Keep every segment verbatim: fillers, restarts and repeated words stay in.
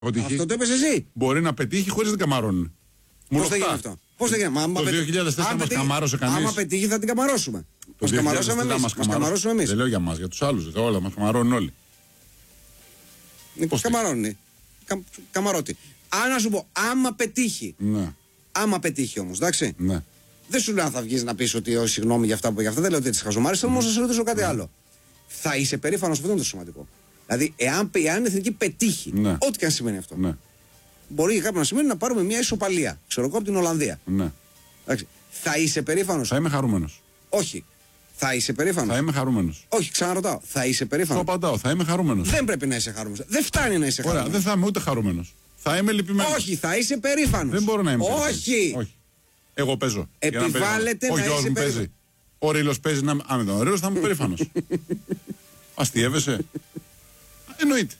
Αυτό το είπες εσύ. Μπορεί να πετύχει χωρίς να την καμαρώνει. Πώς θα γίνει αυτό? Πώς θα γίνει? Το δύο χιλιάδες τέσσερα μας καμάρωσε κανείς. Άμα πετύχει θα την καμαρώσουμε. Μας καμαρώσαμε εμείς. Μας καμαρώσουμε εμείς. Δεν λέω για μας, για τους άλλους. Όλα μας καμαρώνουν όλοι. Πώς καμαρώνει? Κα, καμαρώτη. Αν να σου πω, άμα πετύχει. Ναι. Άμα πετύχει όμως, εντάξει. Ναι. Δεν σου λέω αν θα βγεις να πεις ότι όχι, συγγνώμη για αυτά που για αυτά. Δεν λέω ότι έτσι χαζομάρες. Θέλω όμως να σε ρωτήσω κάτι άλλο. Θα είσαι περήφανος, αυτό είναι το σημαντικό. Δηλαδή, εάν, εάν η εθνική πετύχει, ναι. ό,τι και αν σημαίνει αυτό. Ναι. Μπορεί κάποιο να σημαίνει να πάρουμε μια ισοπαλία. Ξέρω εγώ από την Ολλανδία. Ναι. Εντάξει. Θα είσαι περήφανος? Θα είμαι χαρούμενος. Όχι. Θα είσαι περήφανος? Θα είμαι χαρούμενος. Όχι, ξαναρωτάω. Θα είσαι περήφανος? Το απαντάω. Θα είμαι χαρούμενος. Δεν πρέπει να είσαι χαρούμενος. Δεν φτάνει να είσαι χαρούμενος. Ωραία, δεν θα είμαι ούτε χαρούμενος. Θα είμαι λυπημένος. Όχι, θα είσαι περήφανος. Δεν μπορώ να είμαι περήφανος. Όχι. Όχι. Εγώ παίζω. Επιβάλλεται να, να, να είσαι περήφανος. Όχι, ο παίζει. Ο Ρήλος παίζει να. Αν ήταν ο Ρήλος θα είμαι περήφανος. Αστιεύεσαι? Εννοείται.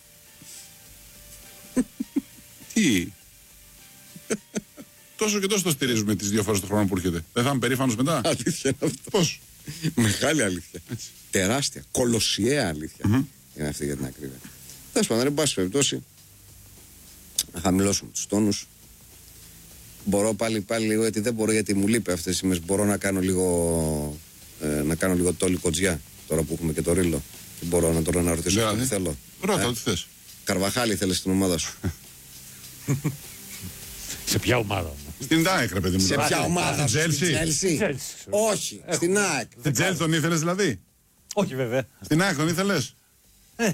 Τι? Τόσο και τόσο το στηρίζουμε τις δύο φορές το χρόνο που έρχεται. Δεν θα είμαι περήφανος μετά? Αλήθεια είναι αυτό. Πώς? Μεγάλη αλήθεια. Έτσι. Τεράστια, κολοσιαία αλήθεια. Mm-hmm. Είναι αυτή για την ακρίβεια. Τέλος πάντων, εν πάση περιπτώσει, να χαμηλώσουμε τους τόνους. Μπορώ πάλι πάλι λίγο, γιατί δεν μπορώ, γιατί μου λείπει αυτές τις ημέρες. Μπορώ να κάνω λίγο, ε, να κάνω λίγο τόλι κοτζιά τώρα που έχουμε και το Ρήλο. Και μπορώ να τώρα να ρωτήσω δηλαδή, τι θέλω. Ρώτα, ε? ό,τι θες. Καρβαχάλη θέλεις στην ομάδα σου? Σε ποια ομάδα? Στην ΑΕΚ, ρε παιδί μου. Σε ποια ομάδα? Στην Chelsea? Όχι, στην ΑΕΚ. Στην Chelsea τον ήθελες δηλαδή? Όχι βέβαια. Στην ΑΕΚ τον ήθελες? Ε.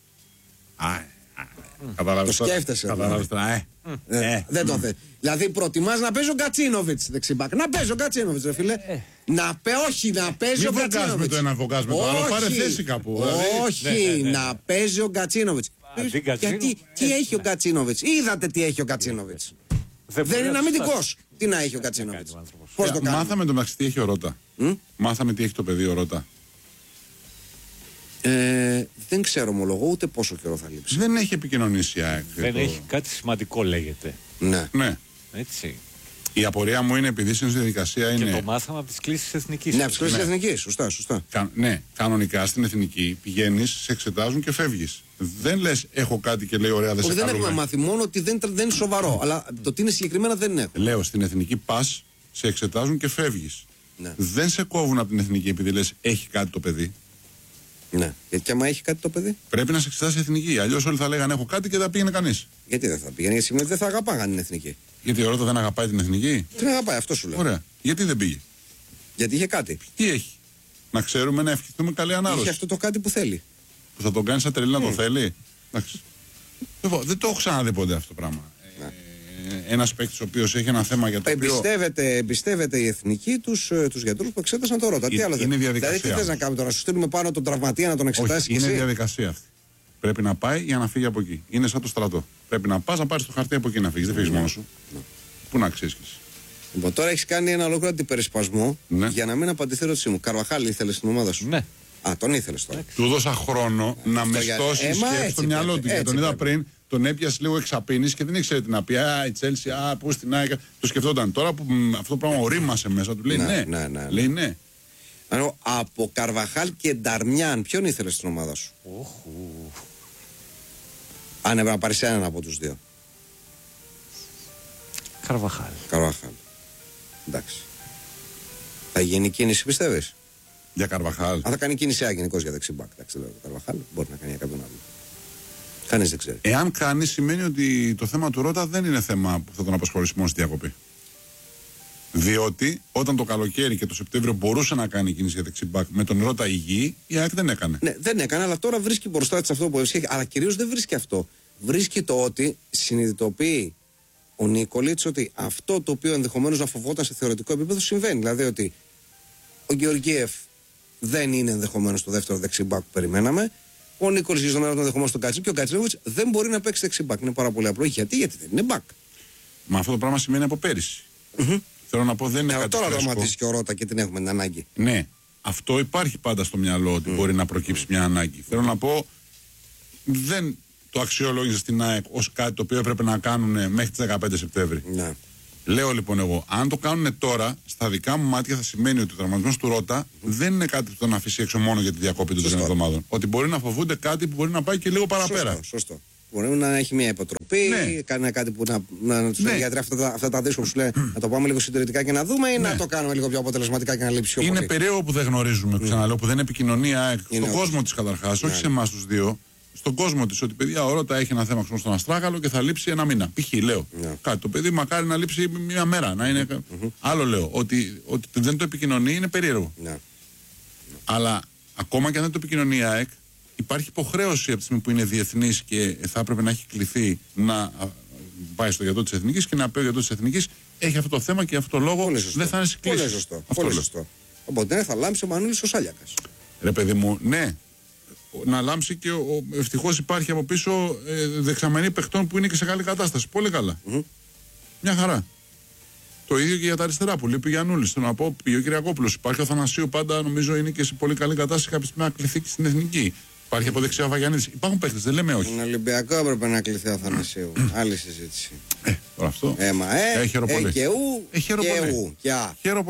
Καταλάβεις. Το σκέφτεσαι. Καταλάβεις τώρα, ε. Δεν το θες. Δηλαδή προτιμάς να παίζει ο Γκατσίνοβιτς δεξιμπάκ. Να παίζει ο Γκατσίνοβιτς, ρε φίλε. Να πέ, όχι, να παίζει ο Γκατσίνοβιτς. Μην βοκάς με το ένα, βοκάς με το άλλο. Πάρε θέση κάπου. Όχι, να παίζει ο Γκατσίνοβιτς. Γιατί, τι έχει ο Γκατσίνοβιτς? Είδατε τι έχει ο Γκατσίνοβιτς? Δεν είναι αμυντικός. Τι να έχει ο Γκατσίνοβιτς? Πώς το κάνει? Μάθαμε το μεταξύ τι έχει ο Ρώτα. Μάθαμε τι έχει το παιδί ο Ρώτα. Ε, δεν ξέρω, ομολογώ, ούτε πόσο καιρό θα λείψει. Δεν έχει επικοινωνήσει η ΑΕΚ. Δεν το... έχει κάτι σημαντικό, λέγεται. Ναι. Ναι. Έτσι. Η απορία μου είναι, επειδή στην διαδικασία είναι. Και το μάθαμε από τις κλήσεις εθνικής. Ναι, από τις κλήσεις ναι. εθνικής. Σωστά, σωστά. Κα... Ναι, κανονικά στην εθνική πηγαίνεις, σε εξετάζουν και φεύγεις. Δεν λες έχω κάτι και λέει ωραία, δεν σε δεν καλούμε. έχουμε μάθει, μόνο ότι δεν, δεν είναι σοβαρό. Αλλά το τι είναι συγκεκριμένα δεν έχω. Λέω στην εθνική πας, σε εξετάζουν και φεύγεις. Ναι. Δεν σε κόβουν από την εθνική επειδή λες έχει κάτι το παιδί. Ναι. Γιατί άμα έχει κάτι το παιδί, πρέπει να σε εξετάσει η εθνική. Αλλιώς όλοι θα λέγανε έχω κάτι και δεν πήγαινε κανείς. Γιατί δεν θα πήγαινε? Γιατί δεν θα αγαπάγαν την εθνική. Γιατί ο Ρώτα δεν αγαπάει την εθνική. Την αγαπάει, αυτό σου λέω. Ωραία. Γιατί δεν πήγε? Γιατί είχε κάτι. Τι έχει? Να ξέρουμε, να ευχηθούμε καλή ανάρρωση. Είχε αυτό το κάτι που θέλει. Που θα τον κάνει σαν τρελή να το θέλει. Εντάξει. Δεν το έχω ξαναδεί ποτέ αυτό το πράγμα. Ε, ένας παίκτης ο οποίος έχει ένα θέμα για το εμπιστεύεται, οποίο... εμπιστεύεται η εθνική τους, τους γιατρούς που εξέτασαν το Ρώτα. Τι άλλο είναι διαδικασία. Δηλαδή τι θες να κάνουμε τώρα? Σου στείλουμε πάνω τον τραυματία να τον εξετάσει? Όχι, είναι διαδικασία αυτή. Πρέπει να πάει για να φύγει από εκεί. Είναι σαν το στρατό. Πρέπει να πας να πάρεις το χαρτί από εκεί να φύγεις. Δεν φύγεις μόνος σου. Ναι. Πού να ξύσκεις? Λοιπόν, τώρα έχεις κάνει ένα ολόκληρο αντιπερισπασμό ναι. για να μην απαντηθεί η ερώτησή μου. Καρβαχάλη ήθελες στην ομάδα σου? Ναι. Α, τον ήθελες τώρα. Του δώσα χρόνο ε, να μεστώσει ε, σκέψη στο μυαλό του. Γιατί τον είδα πριν, τον έπιασε λίγο εξαπίνης και δεν ήξερε τι να πει. Α, η Chelsea, α, πού στην ΑΕΚ. Το σκεφτόταν. Τώρα που αυτό το πράγμα ορίμασε μέσα του, λέει ναι. ναι, ναι, ναι. Λέει ναι. Άρα, από Καρβαχάλ και Νταρμιάν, ποιον ήθελες στην ομάδα σου? Όχου. Αν έπρεπε να πάρεις έναν από τους δύο. Καρβαχάλ. Καρβαχάλ. Εντάξει. Θα γίνει κίνηση, πιστεύεις? Για Καρβαχάλ. Αν θα κάνει κίνηση Α γενικώς για δεξιμπάκ. Εντάξει, λέω Καρβαχάλ. Μπορεί να κάνει για κάποιον άλλο. Κανείς δεν ξέρει. Εάν κάνει, σημαίνει ότι το θέμα του Ρώτα δεν είναι θέμα που θα τον απασχολήσει μόνο στη διακοπή. Διότι όταν το καλοκαίρι και το Σεπτέμβριο μπορούσε να κάνει κίνηση για δεξιμπάκ με τον Ρώτα υγιή, η ΑΕΚ δεν έκανε. Ναι, δεν έκανε, αλλά τώρα βρίσκει μπροστά της αυτό που έβρισκε. Αλλά κυρίως δεν βρίσκει αυτό. Βρίσκει το ότι συνειδητοποιεί ο Νίκολιτς ότι αυτό το οποίο ενδεχομένως να φοβόταν σε θεωρητικό επίπεδο συμβαίνει. Δηλαδή ότι ο Γεωργίεφ δεν είναι ενδεχομένως το δεύτερο δεξιμπάκ που περιμέναμε. Ο Νίκολιτς γύρω στον αέρα ενδεχομένως τον Κάτσιν και ο Κατσίνοβιτς δεν μπορεί να παίξει δεξιμπάκ. Είναι πάρα πολύ απλό. Γιατί, γιατί δεν είναι μπακ. Μα αυτό το πράγμα σημαίνει από πέρυσι. Mm-hmm. Θέλω να πω δεν είναι ε, κάτι τώρα φρέσκο. δραματίζει και ο Ρώτα και την έχουμε την ανάγκη. Ναι, αυτό υπάρχει πάντα στο μυαλό ότι mm. μπορεί να προκύψει mm. μια ανάγκη. Θέλω να πω, δεν το αξιολόγησε στην ΑΕΚ ως κάτι το οποίο έπρεπε να κάνουν μέχρι τις δεκαπέντε Σεπτέμβρη. Ναι. Λέω λοιπόν εγώ, αν το κάνουν τώρα, στα δικά μου μάτια θα σημαίνει ότι ο τραυματισμός του Ρώτα mm. δεν είναι κάτι που θα αφήσει έξω μόνο για τη διακόπη των τριών εβδομάδων. Ότι μπορεί να φοβούνται κάτι που μπορεί να πάει και λίγο παραπέρα. Σωστό, σωστό. Μπορεί να έχει μια υποτροπή, Ναι. κάνει κάτι που να, να, να του Ναι. λέει γιατροί αυτά, τα- αυτά τα δύσκολα που σου λέει να το πάμε λίγο συντηρητικά και να δούμε, ή Ναι. να το κάνουμε λίγο πιο αποτελεσματικά και να λείψει πιο Είναι πολύ. περίεργο που δεν γνωρίζουμε, ξαναλέω, που δεν είναι επικοινωνία Είναι στον όντως. κόσμο τη καταρχά, όχι Ναι. σε εμά του δύο. Στον κόσμο τη, ότι παιδιά, ο Ρώτα έχει ένα θέμα ξέρω, στον Αστράγαλο και θα λείψει ένα μήνα. Π.χ. λέω. Ναι. Κάτι. Το παιδί μακάρι να λείψει μια μέρα. Να είναι... Mm-hmm. Άλλο λέω. Ότι, ότι δεν το επικοινωνεί είναι περίεργο. Ναι. Αλλά ακόμα και αν δεν το επικοινωνεί η ΑΕΚ, υπάρχει υποχρέωση από τη στιγμή που είναι διεθνή και θα έπρεπε να έχει κληθεί να α, πάει στο γιατρό τη Εθνική και να πει ο γιατρό τη Εθνική έχει αυτό το θέμα και αυτό το λόγο Πολύ σωστό. δεν θα είναι σε κλήσεις. Πολύ σωστό. Αυτό Πολύ λέω. σωστό. Οπότε ναι, θα λάμψει ο Μανούλης ο Σάλιακας. Ρε παιδί μου, ναι. Να λάμψει και ευτυχώ υπάρχει από πίσω ε, δεξαμενή παιχτών που είναι και σε καλή κατάσταση. Πολύ καλά. Μμμ. Μια χαρά. Το ίδιο και για τα αριστερά που λείπει ο Γιαννούλης. Θέλω να πω, πήγε ο Κυριακόπουλος. Υπάρχει ο Θανασίου πάντα, νομίζω είναι και σε πολύ καλή κατάσταση. Κάποια στιγμή να κληθεί και στην εθνική. Υπάρχει από δεξιά ο Βαγιανίδης. Υπάρχουν παίχτες, δεν λέμε όχι. Τον Ολυμπιακό έπρεπε να κληθεί ο Αθανασίου. Άλλη συζήτηση. Ε, τώρα αυτό. Έμα, ε, Ε, χαίρο ε, πολύ. και ου, Ε, χαίρο και πολύ. ου, και α. Χαίρο